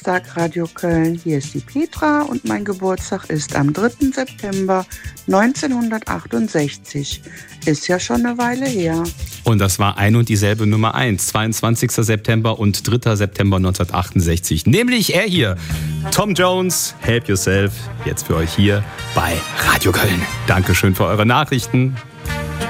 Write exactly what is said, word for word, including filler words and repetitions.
Geburtstag, Radio Köln. Hier ist die Petra und mein Geburtstag ist am dritten September neunzehnhundertachtundsechzig. Ist ja schon eine Weile her. Und das war ein und dieselbe Nummer eins, zweiundzwanzigster September und dritter September neunzehnhundertachtundachtzig. Nämlich er hier, Tom Jones, Help Yourself, jetzt für euch hier bei Radio Köln. Dankeschön für eure Nachrichten.